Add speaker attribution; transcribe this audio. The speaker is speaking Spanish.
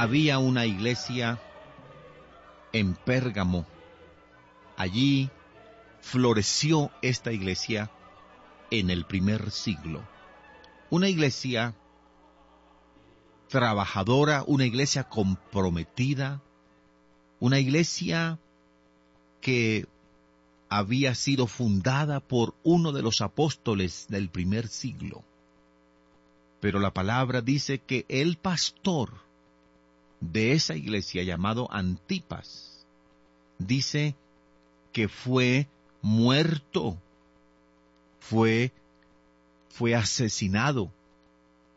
Speaker 1: había una iglesia en Pérgamo. Allí floreció esta iglesia en el primer siglo. Una iglesia trabajadora, una iglesia comprometida, una iglesia que había sido fundada por uno de los apóstoles del primer siglo. Pero la palabra dice que el pastor de esa iglesia, llamado Antipas, dice que fue muerto, fue asesinado